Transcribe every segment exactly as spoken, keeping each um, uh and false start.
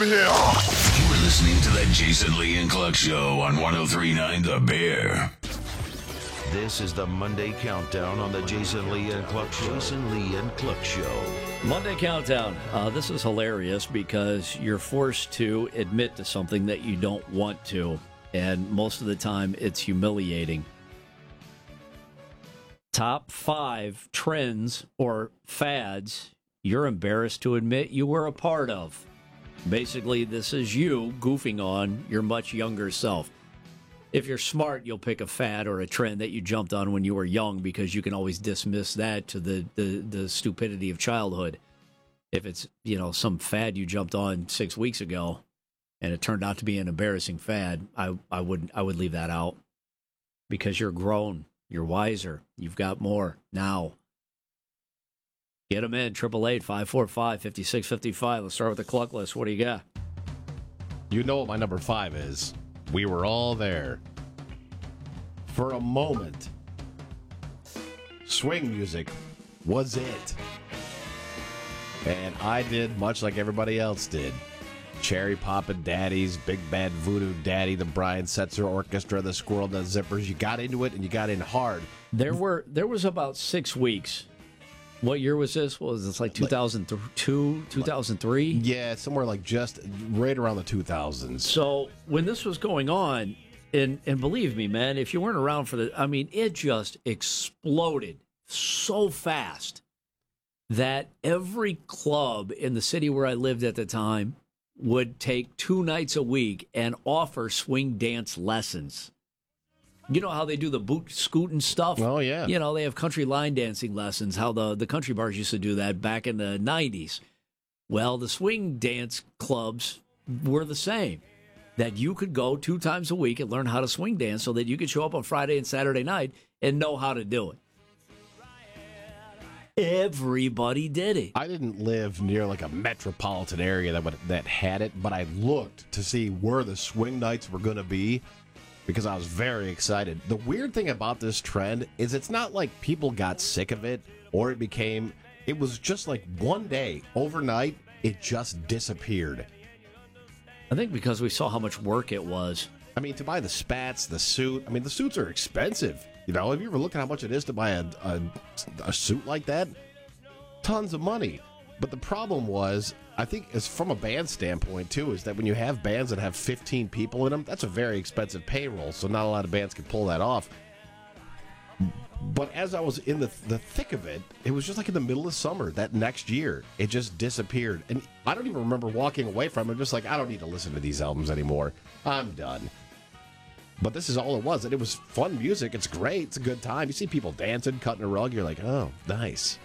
here. You're listening to the Jason Lee and Cluck Show on one oh three point nine The Bear. This is the Monday Countdown on the Jason Lee and Cluck Show. Jason Lee and Cluck Show. Monday Countdown. Uh, this is hilarious because you're forced to admit to something that you don't want to, and most of the time it's humiliating. Top five trends or fads you're embarrassed to admit you were a part of. Basically, this is you goofing on your much younger self. If you're smart, you'll pick a fad or a trend that you jumped on when you were young because you can always dismiss that to the, the, the stupidity of childhood. If it's, you know, some fad you jumped on six weeks ago and it turned out to be an embarrassing fad, I, I would I would leave that out because you're grown, you're wiser, you've got more now. Get them in, triple eight, five four five, five six five five. Let's start with the Cluck list. What do you got? You know what my number five is. We were all there. For a moment, swing music was it. And I did much like everybody else did. Cherry Poppin' Daddies, Big Bad Voodoo Daddy, the Brian Setzer Orchestra, the Squirrel Nut Zippers. You got into it and you got in hard. There were there was about six weeks. What year was this? What was this, like two thousand two, two thousand three? Yeah, somewhere like just right around the two thousands. So when this was going on, and and believe me, man, if you weren't around for the, I mean, it just exploded so fast that every club in the city where I lived at the time would take two nights a week and offer swing dance lessons. You know how they do the boot scooting stuff? Oh, yeah. You know, they have country line dancing lessons, how the, the country bars used to do that back in the nineties. Well, the swing dance clubs were the same, that you could go two times a week and learn how to swing dance so that you could show up on Friday and Saturday night and know how to do it. Everybody did it. I didn't live near like a metropolitan area that would, that had it, but I looked to see where the swing nights were going to be because I was very excited. The weird thing about this trend is it's not like people got sick of it or it became, it was just like one day, overnight, it just disappeared. I think because we saw how much work it was. I mean, to buy the spats, the suit, I mean, the suits are expensive. You know, have you ever looked at how much it is to buy a, a, a suit like that? Tons of money. But the problem was, I think, is from a band standpoint, too, is that when you have bands that have fifteen people in them, that's a very expensive payroll, so not a lot of bands can pull that off. But as I was in the the thick of it, it was just like in the middle of summer that next year. It just disappeared. And I don't even remember walking away from it. I'm just like, I don't need to listen to these albums anymore. I'm done. But this is all it was. And it was fun music. It's great. It's a good time. You see people dancing, cutting a rug. You're like, oh, nice.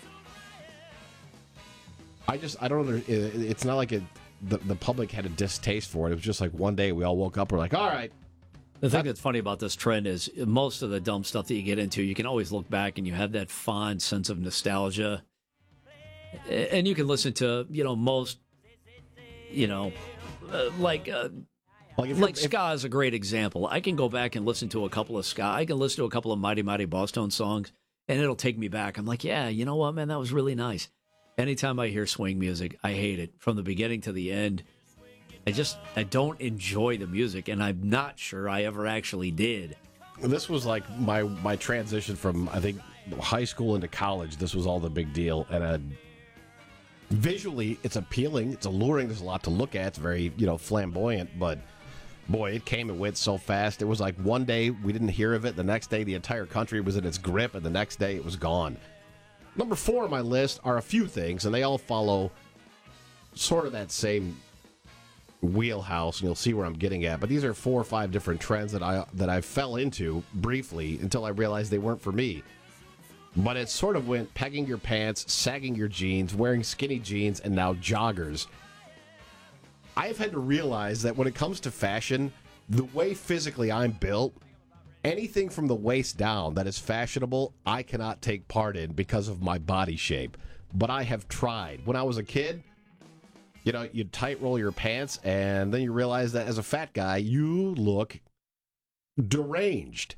I just, I don't know. It's not like it, the, the public had a distaste for it. It was just like one day we all woke up. We're like, all right. The thing that's funny about this trend is most of the dumb stuff that you get into, you can always look back and you have that fond sense of nostalgia. And you can listen to, you know, most, you know, uh, like, uh, like, like if, ska is a great example. I can go back and listen to a couple of ska. I can listen to a couple of Mighty Mighty Bosstones songs, and it'll take me back. I'm like, yeah, you know what, man, that was really nice. Anytime I hear swing music, I hate it from the beginning to the end. I just, I don't enjoy the music, and I'm not sure I ever actually did. This was like my, my transition from, I think, high school into college. This was all the big deal. And uh, visually, it's appealing. It's alluring. There's a lot to look at. It's very, you know, flamboyant. But, boy, it came and went so fast. It was like one day we didn't hear of it. The next day, the entire country was in its grip. And the next day, it was gone. Number four on my list are a few things, and they all follow sort of that same wheelhouse, and you'll see where I'm getting at. But these are four or five different trends that I that I fell into briefly until I realized they weren't for me. But it sort of went pegging your pants, sagging your jeans, wearing skinny jeans, and now joggers. I've had to realize that when it comes to fashion, the way physically I'm built, anything from the waist down that is fashionable, I cannot take part in because of my body shape. But I have tried. When I was a kid, you know, you tight roll your pants, and then you realize that as a fat guy, you look deranged.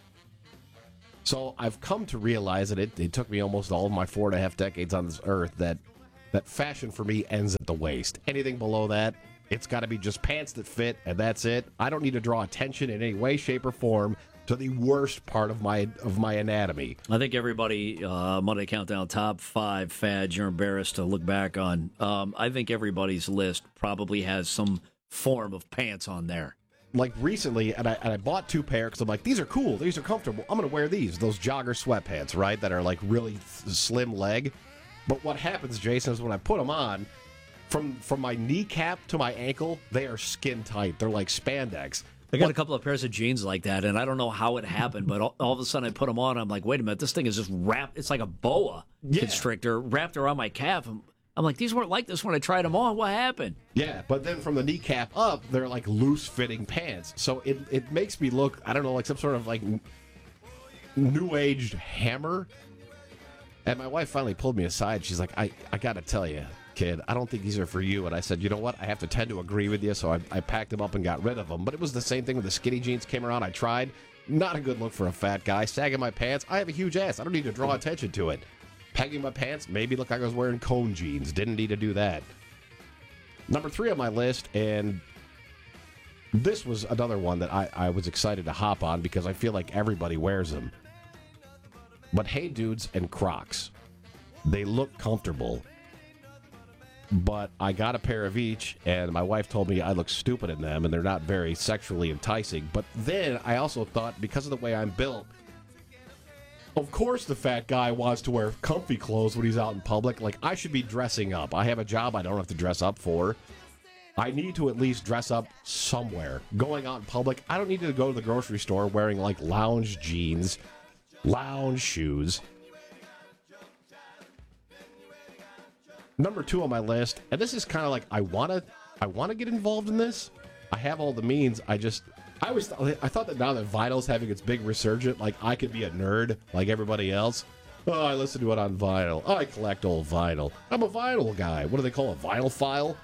So I've come to realize that it, it took me almost all of my four and a half decades on this earth that that fashion for me ends at the waist. Anything below that, it's got to be just pants that fit, and that's it. I don't need to draw attention in any way, shape, or form to the worst part of my of my anatomy. I think everybody, uh, Monday Countdown top five fads you're embarrassed to look back on. Um, I think everybody's list probably has some form of pants on there. Like recently, and I, and I bought two pairs because I'm like, these are cool, these are comfortable. I'm going to wear these, those jogger sweatpants, right, that are like really th- slim leg. But what happens, Jason, is when I put them on, from from my kneecap to my ankle, they are skin tight. They're like spandex. I got a couple of pairs of jeans like that, and I don't know how it happened, but all, all of a sudden I put them on. I'm like, wait a minute, this thing is just wrapped. It's like a boa Yeah. constrictor wrapped around my calf. I'm, I'm like, these weren't like this when I tried them on. What happened? Yeah, but then from the kneecap up, they're like loose-fitting pants. So it, it makes me look, I don't know, like some sort of like n- new-aged hammer. And my wife finally pulled me aside. She's like, I, I got to tell you, kid, I don't think these are for you. And I said, you know what? I have to tend to agree with you. So I, I packed them up and got rid of them. But it was the same thing when the skinny jeans came around. I tried. Not a good look for a fat guy. Sagging my pants. I have a huge ass. I don't need to draw attention to it. Pegging my pants. Maybe look like I was wearing cone jeans. Didn't need to do that. Number three on my list, and this was another one that I, I was excited to hop on because I feel like everybody wears them. But Hey Dudes and Crocs. They look comfortable. But I got a pair of each, and my wife told me I look stupid in them, and they're not very sexually enticing. But then I also thought, because of the way I'm built, of course the fat guy wants to wear comfy clothes when he's out in public. Like, I should be dressing up. I have a job I don't have to dress up for. I need to at least dress up somewhere. Going out in public, I don't need to go to the grocery store wearing, like, lounge jeans, lounge shoes. Number two on my list, and this is kind of like, I want to I want to get involved in this. I have all the means. I just, I was, th- I thought that now that vinyl's having its big resurgence, like I could be a nerd like everybody else. Oh, I listen to it on vinyl. Oh, I collect old vinyl. I'm a vinyl guy. What do they call a vinyl file?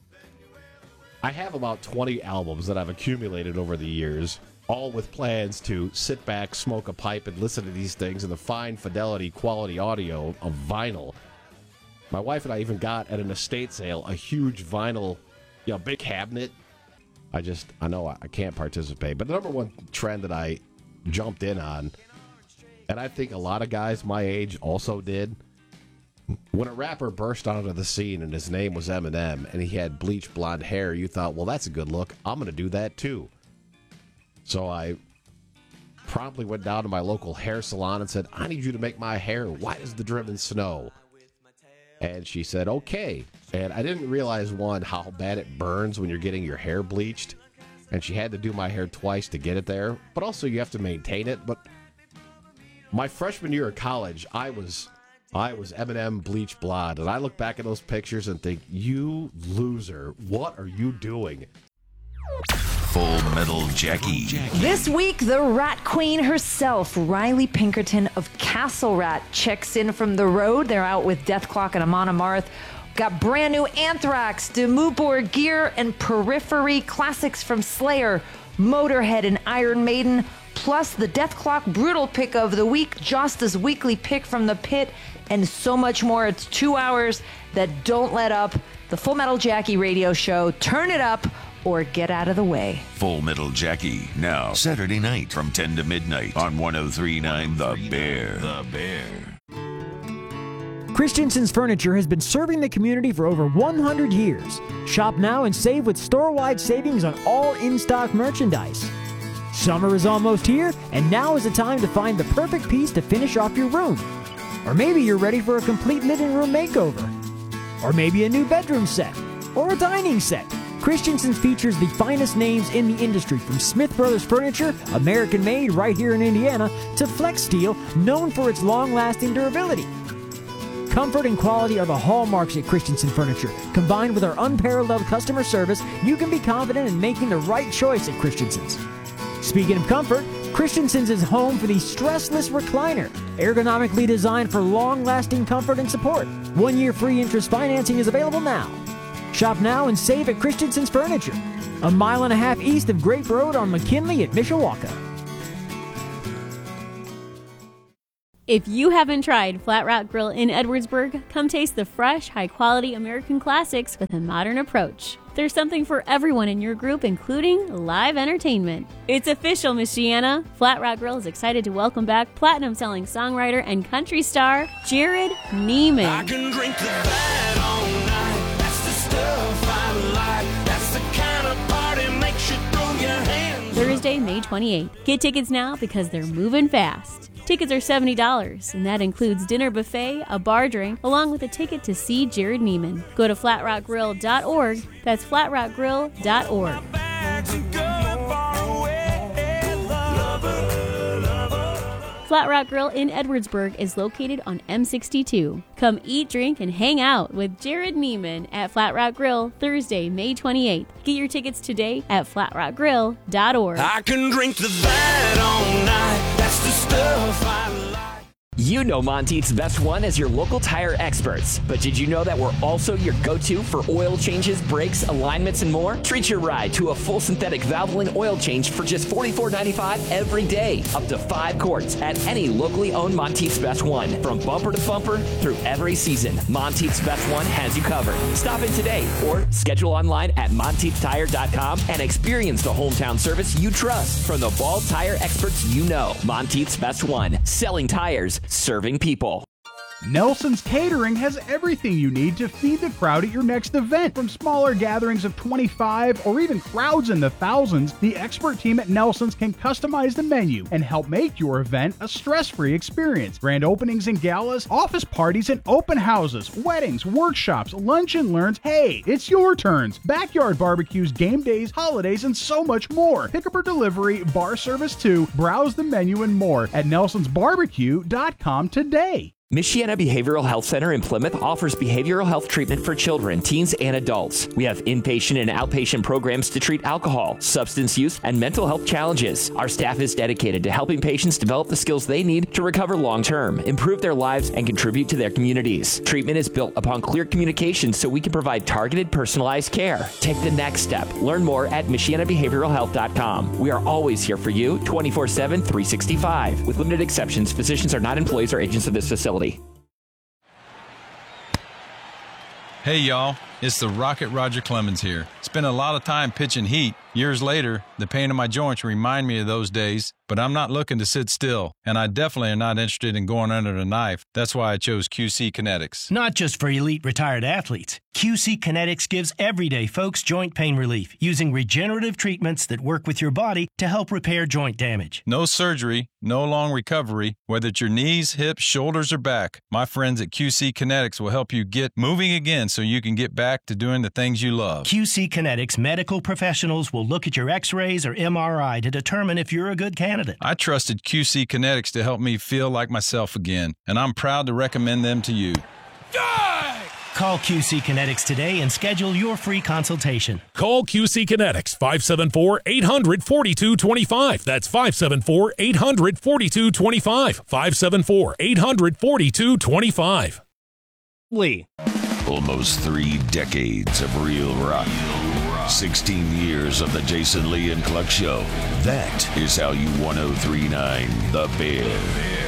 I have about twenty albums that I've accumulated over the years, all with plans to sit back, smoke a pipe, and listen to these things in the fine fidelity, quality audio of vinyl. My wife and I even got at an estate sale a huge vinyl, you know, big cabinet. I just, I know I, I can't participate. But the number one trend that I jumped in on, and I think a lot of guys my age also did, when a rapper burst onto the scene and his name was Eminem and he had bleached blonde hair, you thought, well, that's a good look. I'm going to do that too. So I promptly went down to my local hair salon and said, I need you to make my hair white as the driven snow. And she said, okay. And I didn't realize, one, how bad it burns when you're getting your hair bleached. And she had to do my hair twice to get it there. But also, you have to maintain it. But my freshman year of college, I was I was Eminem bleach blonde. And I look back at those pictures and think, you loser, what are you doing? Full Metal Jackie. This week, the Rat Queen herself, Riley Pinkerton of Castle Rat, checks in from the road. They're out with Deathclock and Amon Amarth. Got brand new Anthrax, Demubor Gear, and Periphery classics from Slayer, Motorhead, and Iron Maiden. Plus the Deathclock Brutal Pick of the Week, Josta's weekly pick from the pit, and so much more. It's two hours that don't let up. The Full Metal Jackie radio show. Turn it up or get out of the way. Full Metal Jackie, now Saturday night from ten to midnight on one oh three point nine The Bear. The Bear. Christensen's Furniture has been serving the community for over one hundred years. Shop now and save with store-wide savings on all in-stock merchandise. Summer is almost here, and now is the time to find the perfect piece to finish off your room. Or maybe you're ready for a complete living room makeover. Or maybe a new bedroom set. Or a dining set. Christensen's features the finest names in the industry, from Smith Brothers Furniture, American-made right here in Indiana, to Flex Steel, known for its long-lasting durability. Comfort and quality are the hallmarks at Christensen Furniture. Combined with our unparalleled customer service, you can be confident in making the right choice at Christensen's. Speaking of comfort, Christensen's is home for the Stressless Recliner, ergonomically designed for long-lasting comfort and support. One-year free interest financing is available now. Shop now and save at Christensen's Furniture, a mile and a half east of Grape Road on McKinley at Mishawaka. If you haven't tried Flat Rock Grill in Edwardsburg, come taste the fresh, high-quality American classics with a modern approach. There's something for everyone in your group, including live entertainment. It's official, Michiana. Flat Rock Grill is excited to welcome back platinum-selling songwriter and country star Jared Neiman. I can drink the bad all night. That's the stuff I like. That's the kind of party makes you throw your hands. Thursday, May twenty-eighth. Get tickets now because they're moving fast. Tickets are seventy dollars, and that includes dinner buffet, a bar drink, along with a ticket to see Jared Neiman. Go to flat rock grill dot org. That's flat rock grill dot org. Flat Rock Grill in Edwardsburg is located on M sixty-two. Come eat, drink, and hang out with Jared Neiman at Flat Rock Grill Thursday, May twenty-eighth. Get your tickets today at flat rock grill dot org. I can drink the bad all night. That's the stuff I like. You know Monteith's Best One as your local tire experts, but did you know that we're also your go-to for oil changes, brakes, alignments, and more? Treat your ride to a full synthetic Valvoline oil change for just forty-four ninety-five every day, up to five quarts at any locally owned Monteith's Best One. From bumper to bumper through every season, Monteith's Best One has you covered. Stop in today or schedule online at monteith tire dot com and experience the hometown service you trust from the Ball tire experts you know. Monteith's Best One, selling tires, serving people. Nelson's Catering has everything you need to feed the crowd at your next event. From smaller gatherings of twenty-five or even crowds in the thousands, the expert team at Nelson's can customize the menu and help make your event a stress-free experience. Grand openings and galas, office parties and open houses, weddings, workshops, lunch and learns. Hey, it's your turns. Backyard barbecues, game days, holidays, and so much more. Pickup or delivery, bar service too. Browse the menu and more at nelsons barbecue dot com today. Michiana Behavioral Health Center in Plymouth offers behavioral health treatment for children, teens, and adults. We have inpatient and outpatient programs to treat alcohol, substance use, and mental health challenges. Our staff is dedicated to helping patients develop the skills they need to recover long-term, improve their lives, and contribute to their communities. Treatment is built upon clear communication so we can provide targeted, personalized care. Take the next step. Learn more at michiana behavioral health dot com. We are always here for you, twenty-four seven, three sixty-five. With limited exceptions, physicians are not employees or agents of this facility. Hey y'all, it's the Rocket Roger Clemens here. Spent a lot of time pitching heat. Years later, the pain in my joints remind me of those days, but I'm not looking to sit still, and I definitely am not interested in going under the knife. That's why I chose Q C Kinetics. Not just for elite retired athletes. Q C Kinetics gives everyday folks joint pain relief using regenerative treatments that work with your body to help repair joint damage. No surgery, no long recovery, whether it's your knees, hips, shoulders, or back. My friends at Q C Kinetics will help you get moving again so you can get back to doing the things you love. Q C Kinetics medical professionals will look at your x-rays or M R I to determine if you're a good candidate. I trusted Q C Kinetics to help me feel like myself again, and I'm proud to recommend them to you. Call Q C Kinetics today and schedule your free consultation. Call Q C Kinetics, five seven four, eight hundred, forty-two twenty-five. That's five seven four, eight hundred, forty-two twenty-five. five seven four, eight hundred, forty-two twenty-five. Lee. Almost three decades of real rock. sixteen years of the Jason Lee and Cluck Show. That is how you ten thirty-nine The Bear.